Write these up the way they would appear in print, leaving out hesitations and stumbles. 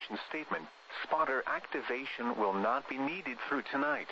statement, spotter activation will not be needed through tonight.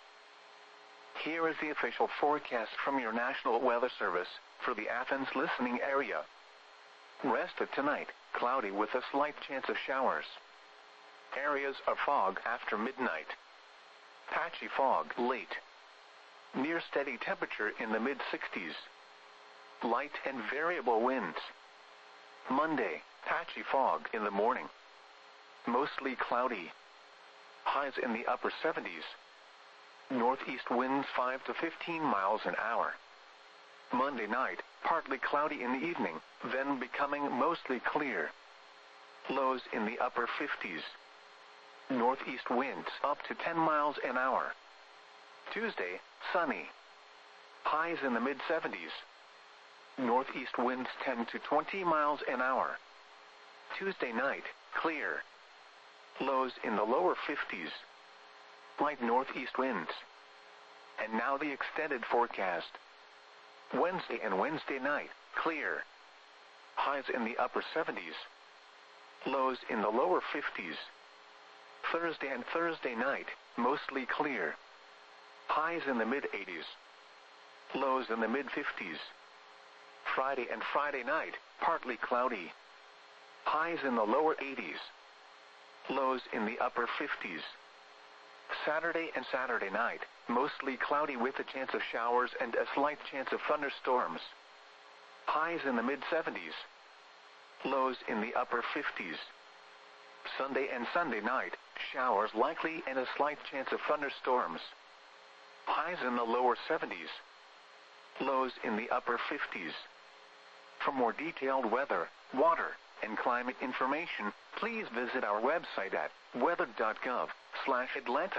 Here is the official forecast from your National Weather Service for the Athens listening area. Rest of tonight, cloudy with a slight chance of showers. Areas of fog after midnight. Patchy fog late. Near steady temperature in the mid-60s. Light and variable winds. Monday, patchy fog in the morning. Mostly cloudy. Highs in the upper 70s. Northeast winds 5 to 15 miles an hour. Monday night, partly cloudy in the evening, then becoming mostly clear. Lows in the upper 50s. Northeast winds up to 10 miles an hour. Tuesday, sunny. Highs in the mid-70s. Northeast winds 10 to 20 miles an hour. Tuesday night, clear. Lows in the lower 50s. Light northeast winds. And now the extended forecast. Wednesday and Wednesday night, clear. Highs in the upper 70s. Lows in the lower 50s. Thursday and Thursday night, mostly clear. Highs in the mid-80s. Lows in the mid-50s. Friday and Friday night, partly cloudy. Highs in the lower 80s. Lows in the upper 50s. Saturday and Saturday night, mostly cloudy with a chance of showers and a slight chance of thunderstorms. Highs in the mid-70s. Lows in the upper 50s. Sunday and Sunday night, showers likely and a slight chance of thunderstorms. Highs in the lower 70s. Lows in the upper 50s. For more detailed weather, water, and climate information, please visit our website at weather.gov/Atlanta.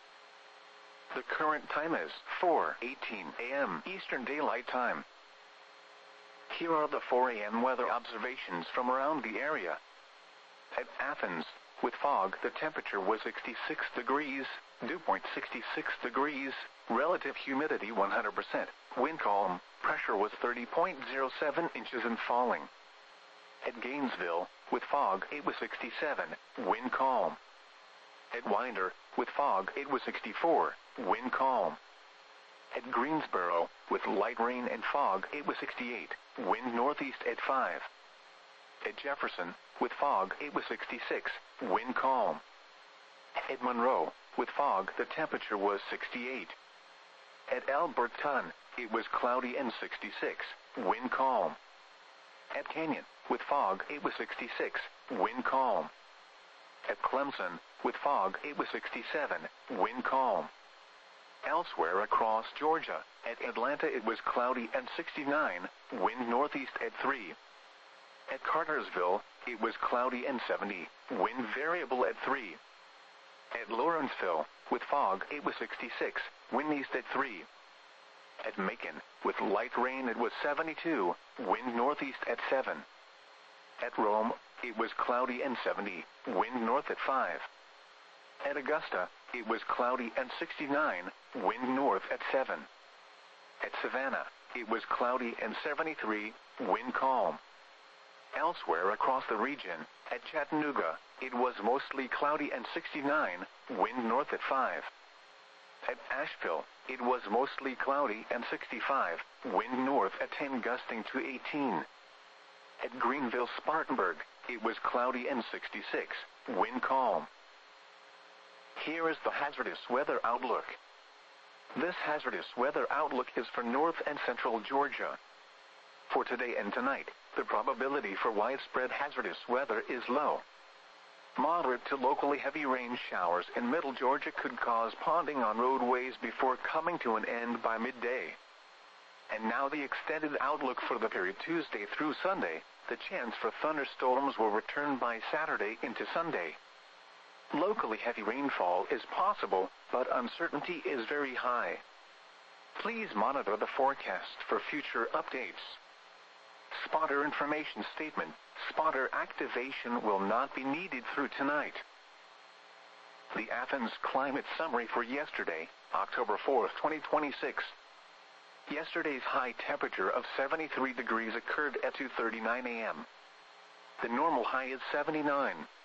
The current time is 4:18 a.m. Eastern Daylight Time. Here are the 4 a.m. weather observations from around the area. At Athens, with fog, the temperature was 66 degrees, dew point 66 degrees, relative humidity 100%, wind calm, pressure was 30.07 inches and falling. At Gainesville, with fog, it was 67, wind calm. At Winder, with fog, it was 64, wind calm. At Greensboro, with light rain and fog, it was 68, wind northeast at 5. At Jefferson, with fog, it was 66, wind calm. At Monroe, with fog, the temperature was 68. At Alberton, it was cloudy and 66, wind calm. At Canyon, with fog, it was 66, wind calm. At Clemson, with fog, it was 67, wind calm. Elsewhere across Georgia, at Atlanta it was cloudy and 69, wind northeast at 3. At Cartersville, it was cloudy and 70, wind variable at 3. At Lawrenceville, with fog, it was 66, wind east at 3. At Macon, with light rain it was 72, wind northeast at 7. At Rome, it was cloudy and 70, wind north at 5. At Augusta, it was cloudy and 69, wind north at 7. At Savannah, it was cloudy and 73, wind calm. Elsewhere across the region, at Chattanooga, it was mostly cloudy and 69, wind north at 5. At Asheville, it was mostly cloudy and 65, wind north at 10 gusting to 18. At Greenville-Spartanburg, it was cloudy and 66, wind calm. Here is the hazardous weather outlook. This hazardous weather outlook is for north and central Georgia. For today and tonight, the probability for widespread hazardous weather is low. Moderate to locally heavy rain showers in middle Georgia could cause ponding on roadways before coming to an end by midday. And now the extended outlook for the period Tuesday through Sunday. The chance for thunderstorms will return by Saturday into Sunday. Locally heavy rainfall is possible, but uncertainty is very high. Please monitor the forecast for future updates. Spotter information statement. Spotter activation will not be needed through tonight. The Athens climate summary for yesterday, October 4th, 2026. Yesterday's high temperature of 73 degrees occurred at 2:39 a.m. The normal high is 79.